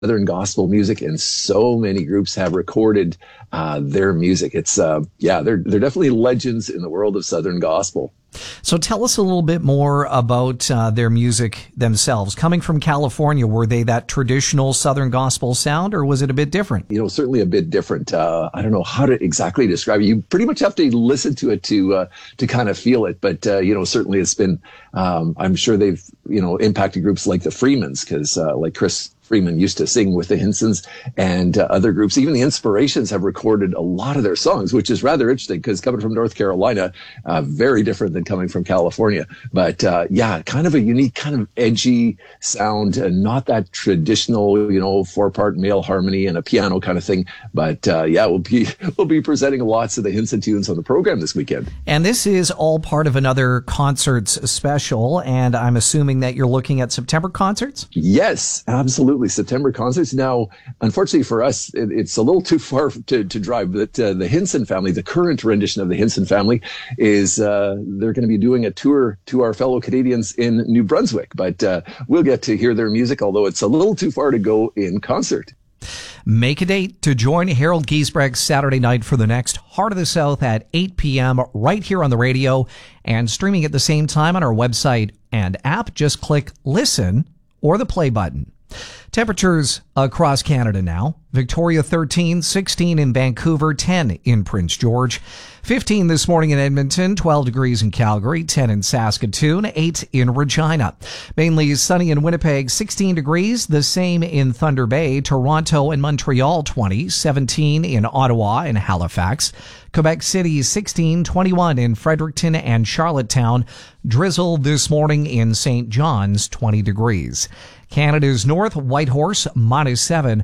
Southern gospel music, and so many groups have recorded their music. It's they're definitely legends in the world of Southern gospel. So tell us a little bit more about their music themselves. Coming from California, were they that traditional Southern gospel sound, or was it a bit different? Certainly a bit different. I don't know how to exactly describe it. You pretty much have to listen to it to kind of feel it. But, certainly it's been, I'm sure they've, impacted groups like the Freemans, because like Chris Freeman used to sing with the Hinsons and other groups. Even the Inspirations have recorded a lot of their songs, which is rather interesting because coming from North Carolina, very different than coming from California. But kind of a unique, kind of edgy sound, and not that traditional, 4-part male harmony and a piano kind of thing. But we'll be presenting lots of the Hinson tunes on the program this weekend. And this is all part of another concerts special, and I'm assuming that you're looking at September concerts? Yes, absolutely. September concerts. Now, unfortunately for us, it's a little too far to drive, but the Hinson family, the current rendition of the Hinson family, is they're going to be doing a tour to our fellow Canadians in New Brunswick. But we'll get to hear their music, although it's a little too far to go in concert. Make a date to join Harold Giesbrecht Saturday night for the next Heart of the South at 8 p.m. right here on the radio, and streaming at the same time on our website and app. Just click listen or the play button. Temperatures across Canada now. Victoria 13, 16 in Vancouver, 10 in Prince George, 15 this morning in Edmonton, 12 degrees in Calgary, 10 in Saskatoon, 8 in Regina. Mainly sunny in Winnipeg, 16 degrees, the same in Thunder Bay, Toronto and Montreal 20, 17 in Ottawa and Halifax, Quebec City 16, 21 in Fredericton and Charlottetown, drizzle this morning in St. John's, 20 degrees. Canada's North, Whitehorse, -7,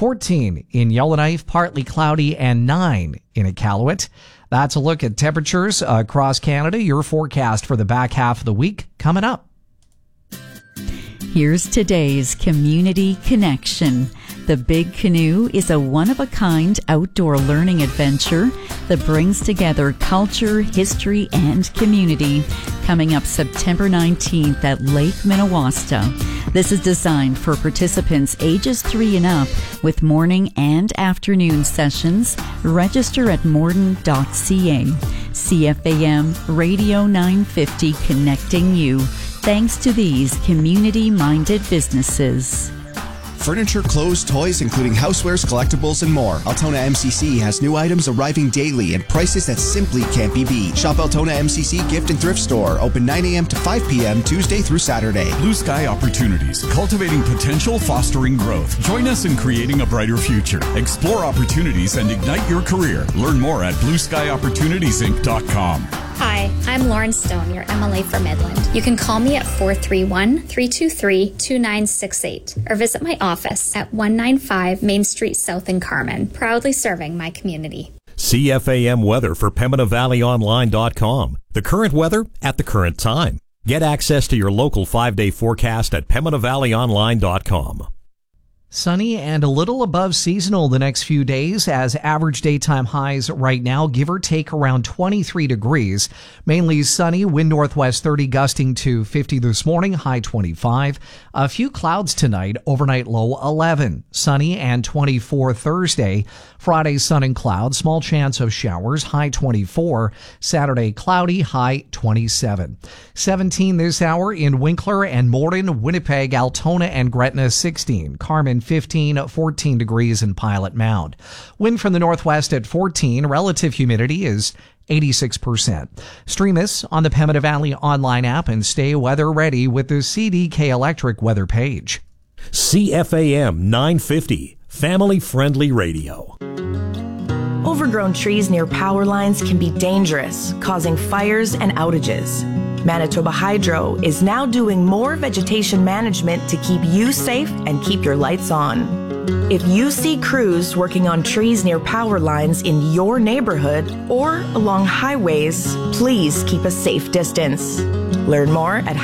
14 in Yellowknife, partly cloudy, and 9 in Iqaluit. That's a look at temperatures across Canada. Your forecast for the back half of the week coming up. Here's today's Community Connection. The Big Canoe is a one-of-a-kind outdoor learning adventure that brings together culture, history, and community. Coming up September 19th at Lake Minnewaska. This is designed for participants ages 3 and up with morning and afternoon sessions. Register at morden.ca. CFAM Radio 950, connecting you. Thanks to these community-minded businesses. Furniture, clothes, toys, including housewares, collectibles, and more. Altona MCC has new items arriving daily and prices that simply can't be beat. Shop Altona MCC Gift and Thrift Store, open 9 a.m. to 5 p.m. Tuesday through Saturday. Blue Sky Opportunities, cultivating potential, fostering growth. Join us in creating a brighter future. Explore opportunities and ignite your career. Learn more at blueskyopportunitiesinc.com. Hi, I'm Lauren Stone, your MLA for Midland. You can call me at 431-323-2968 or visit my office at 195 Main Street South in Carman, proudly serving my community. CFAM weather for PembinaValleyOnline.com. The current weather at the current time. Get access to your local 5-day forecast at PembinaValleyOnline.com. Sunny and a little above seasonal the next few days, as average daytime highs right now, give or take, around 23 degrees. Mainly sunny, wind northwest 30 gusting to 50 this morning, high 25. A few clouds tonight, overnight low 11. Sunny and 24 Thursday. Friday, sun and clouds, small chance of showers, high 24. Saturday, cloudy, high 27. 17 this hour in Winkler and Morden, Winnipeg, Altona, and Gretna 16. Carman 15, 14 degrees in Pilot Mound. Wind from the northwest at 14. Relative humidity is 86%. Stream us on the Pembina Valley online app and stay weather ready with the CDK Electric weather page. CFAM 950, family-friendly radio. Overgrown trees near power lines can be dangerous, causing fires and outages. Manitoba Hydro is now doing more vegetation management to keep you safe and keep your lights on. If you see crews working on trees near power lines in your neighborhood or along highways, please keep a safe distance. Learn more at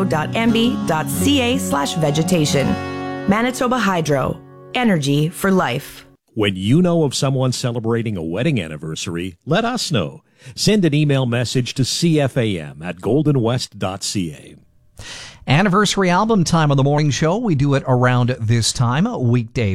hydro.mb.ca/vegetation. Manitoba Hydro. Energy for life. When you know of someone celebrating a wedding anniversary, let us know. Send an email message to cfam@goldenwest.ca. Anniversary album time on the morning show. We do it around this time, weekday